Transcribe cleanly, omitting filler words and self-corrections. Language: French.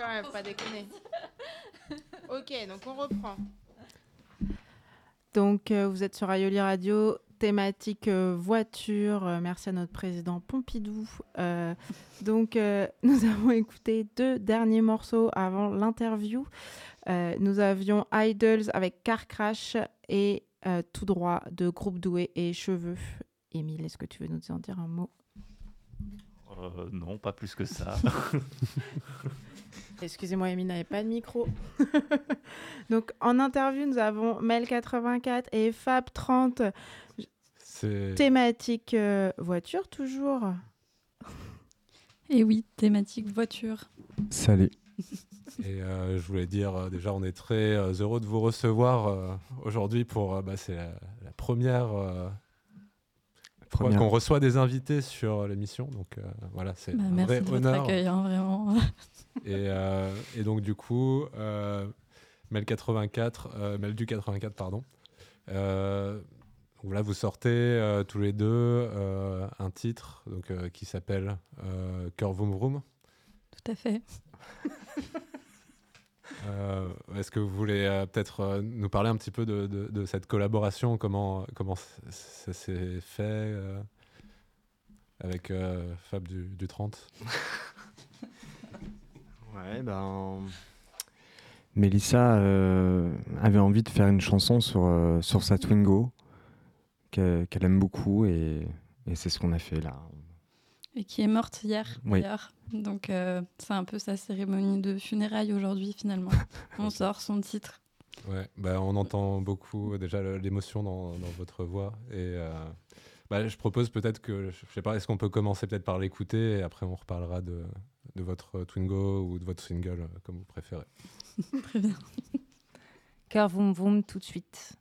quand même, pas déconner. Ok, donc on reprend. Donc, vous êtes sur Aioli Radio, thématique voiture. Merci à notre président Pompidou. Nous avons écouté 2 derniers morceaux avant l'interview. Nous avions Idols avec Car Crash et Tout droit de Groupe Doué et Cheveux. Émile, est-ce que tu veux nous en dire un mot ? Non, pas plus que ça. Excusez-moi, Émile n'avait pas de micro. Donc, en interview, nous avons Mel84 et Fab30. Thématique voiture, toujours. Et oui, thématique voiture. Salut. Et je voulais dire, déjà, on est très heureux de vous recevoir aujourd'hui pour... c'est la première fois qu'on reçoit des invités sur l'émission. Donc voilà, c'est un merci vrai de votre honneur. accueil, vraiment. Et donc, du coup, Mel du 84, pardon. Là, vous sortez tous les deux un titre qui s'appelle Cœur Vroom Vroom. Tout à fait. Est-ce que vous voulez peut-être nous parler un petit peu de cette collaboration, comment ça s'est fait avec Fab du 30? Ouais, Mélissa avait envie de faire une chanson sur sa Twingo qu'elle aime beaucoup et c'est ce qu'on a fait là. Et qui est morte hier, oui. D'ailleurs. Donc c'est un peu sa cérémonie de funérailles aujourd'hui finalement. On sort son titre. Ouais, on entend beaucoup déjà l'émotion dans votre voix et je propose peut-être que, je sais pas, est-ce qu'on peut commencer peut-être par l'écouter et après on reparlera de votre Twingo ou de votre single comme vous préférez. Très bien. Cœur Vroom Vroom tout de suite.